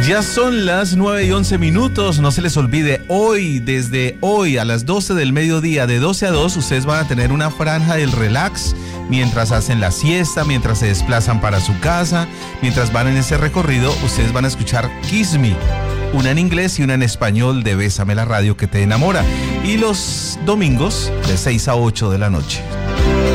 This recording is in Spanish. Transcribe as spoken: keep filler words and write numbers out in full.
Ya son las nueve y once minutos, no se les olvide, hoy, desde hoy a las doce del mediodía, de doce a dos, ustedes van a tener una franja del relax, mientras hacen la siesta, mientras se desplazan para su casa, mientras van en ese recorrido, ustedes van a escuchar Kiss Me, una en inglés y una en español de Bésame la radio que te enamora, y los domingos de seis a ocho de la noche.